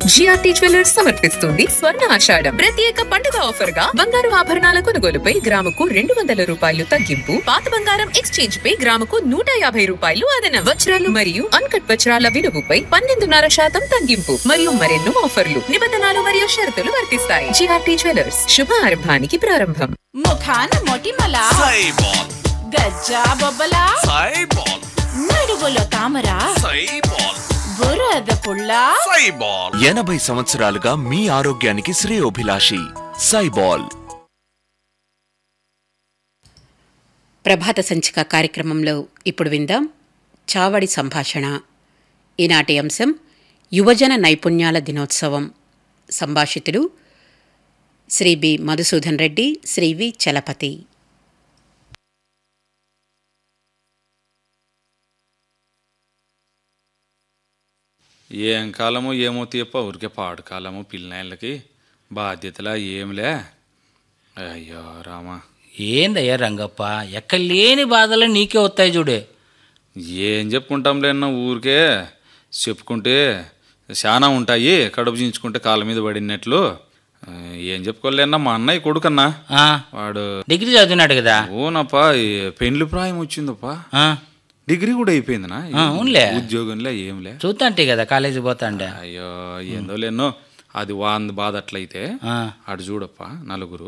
GRT jewellers సమర్పిస్తుంది స్వర్ణ ఆషాఢం ప్రత్యేక పండుగ ఆఫర్ గా బంగారు ఆభరణాల కొనుగోలుపై గ్రాముకు 200 రూపాయలు తగ్గింపు, పాత బంగారం ఎక్స్చేంజ్ పై గ్రాముకు 150 రూపాయలు అదనం, వజ్రాలు మరియు అన్కట్ వజ్రాల విలువపై 12.5% తగ్గింపు మరియు మరెన్నో ఆఫర్లు, నిబంధనలు మరియు షరతులు వర్తిస్తాయి. జిఆర్టీ జ్యువెలర్స్, శుభారంభానికి ప్రారంభం. ముఖాన మొటిమల సైబాల్, గజ్జా బొబ్బల సైబాల్, నడువులో తామర సైబాల్, బురద పుల్ల సైబాల్. 80 సంవత్సరాలుగా మీ ఆరోగ్యానికి శ్రేయోభిలాషి సైబాల్. ప్రభాత సంచిక కార్యక్రమంలో ఇప్పుడు విందాం చావడి సంభాషణ. ఈనాటి అంశం యువజన నైపుణ్యాల దినోత్సవం. సంభాషితులు శ్రీ బి మధుసూదన్ రెడ్డి, శ్రీ వి చలపతి. ఏం కాలమో ఏమో తీయప్ప, ఊరికే పాడు కాలము పిల్లలకి బాధ్యతలా ఏంలే. అయ్యో రామా, ఏందయ్యా రంగప్ప, ఎక్కడ లేని బాధలు నీకే వస్తాయి చూడే. ఏం చెప్పుకుంటాంలే అన్న, ఊరికే చెప్పుకుంటే చాలా ఉంటాయి, కడుపు చించుకుంటే కాళ్ళ మీద పడినట్లు. ఏం చెప్పుకోలేన్నా, మా అన్నయ్య కొడుకన్నా ఆ, వాడు డిగ్రీ చదివినాడు కదా. ఓనప్పా, పెండ్లి ప్రాయం వచ్చిందప్పా, ఆ, డిగ్రీ కూడా అయిపోయిందినా, అవునులే. ఉద్యోగంలే ఏంలే. చూస్తాంటే కదా కాలేజీ పోతాండే. అయ్యో ఏందో లేనో, అది వాంది బాధ అట్లయితే. ఆ, ఆడు చూడప్ప, నలుగురు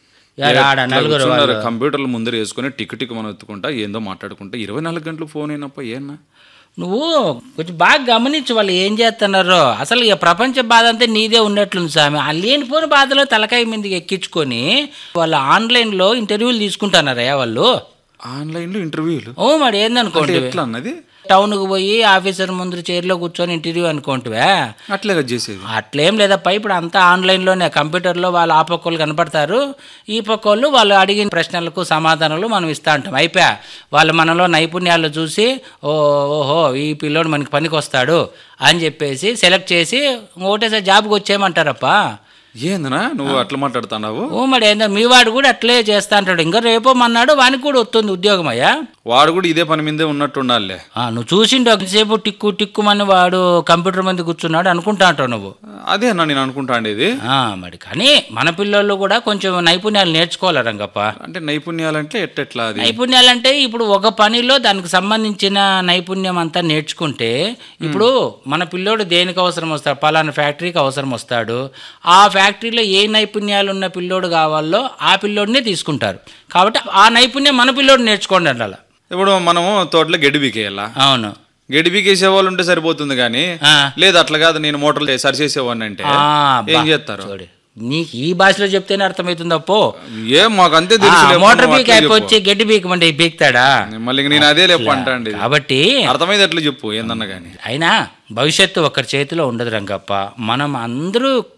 ఆడ నలుగురు వాళ్ళు. కంప్యూటర్ల ముందర వేసుకుని టిక్ మనం ఎత్తుకుంటా ఏందో మాట్లాడుకుంటా 24 గంటలు ఫోన్ అయినప్ప. ఏనా నువ్వు కొంచెం బాగా గమనించు వాళ్ళు ఏం చేస్తున్నారో. అసలు ఇక ప్రపంచ బాధ అంతా నీదే ఉన్నట్లుంది స్వామి. ఆ లేనిపోని బాధలో తలకాయ మీదకి ఎక్కించుకొని వాళ్ళు ఆన్లైన్లో ఇంటర్వ్యూలు తీసుకుంటున్నారయ్యా వాళ్ళు. ఆన్లైన్లో ఇంటర్వ్యూలు? ఓ మరి ఏందనుకోండి, ఎట్లా అన్నది? టౌన్కి పోయి ఆఫీసర్ ముందు చైర్లో కూర్చొని ఇంటర్వ్యూ అనుకోంటివా, అట్లేగా చేసేది. అట్లేం లేదప్ప. ఇప్పుడు అంతా ఆన్లైన్లోనే, కంప్యూటర్లో వాళ్ళు ఆ పక్కోళ్ళు కనపడతారు, ఈ పక్కోళ్ళు వాళ్ళు అడిగిన ప్రశ్నలకు సమాధానాలు మనం ఇస్తూ ఉంటాం. అయిపోయా, వాళ్ళు మనలో నైపుణ్యాలు చూసి ఓహో ఈ పిల్లోడు మనకి పనికి వస్తాడు అని చెప్పేసి సెలెక్ట్ చేసి ఒకటేసారి జాబ్కి వచ్చేయమంటారప్ప. ఏందనా నువ్వు అట్లా మాట్లాడుతున్నావు? ఓ మరి ఏందో మీ వాడు కూడా అట్లే చేస్తా అంటాడు. ఇంకా రేపో మన్నాడు వానికి కూడా వస్తుంది ఉద్యోగం అయ్యా. వాడు కూడా ఇదే పని మీదే ఉన్నట్టు ఉండాలి. నువ్వు చూసిండు ఒకసేపు టిక్కుమని వాడు కంప్యూటర్ మీద కూర్చున్నాడు అనుకుంటా అంటావు నువ్వు. అదే అన్న నేను అనుకుంటా అండి. మరి కానీ మన పిల్లలు కూడా కొంచెం నైపుణ్యాలు నేర్చుకోవాలి రంగప్ప. అంటే నైపుణ్యాలంటే ఎట్టెట్లా? అది నైపుణ్యాలంటే ఇప్పుడు ఒక పనిలో దానికి సంబంధించిన నైపుణ్యం అంతా నేర్చుకుంటే, ఇప్పుడు మన పిల్లోడు దేనికి అవసరం వస్తాడు, పలానా ఫ్యాక్టరీకి అవసరం వస్తాడు, ఆ ఫ్యాక్టరీలో ఏ నైపుణ్యాలు ఉన్న పిల్లోడు కావాలో ఆ పిల్లోడినే తీసుకుంటారు. కాబట్టి ఆ నైపుణ్యం మన పిల్లోడు నేర్చుకోండి అలా. ఇప్పుడు మనము తోటలో గడ్డి బీకేయాలా? అవును, గడ్డి బీకేసే వాళ్ళు ఉంటే సరిపోతుంది కానీ లేదు అట్లా కాదు నేను మోటార్లు సరి చేసేవాడిని అంటే ఏం చేస్తారు? నీకు ఈ భాషలో చెప్తేనే అర్థమవుతుంది అప్పో. ఏం మాకు అంతే తెలుసు. మోటార్ బీక్ అయిపోయి గడ్డి బీకమంటే బీక్తాడా? మళ్ళీ నేను అదే లేపు అంటా అండి. కాబట్టి అర్థమైంది ఎట్లా చెప్పు ఏందన్నా కానీ. అయినా భవిష్యత్తు ఒకరి చేతిలో ఉండదు రంగప్ప. మనం అందరూ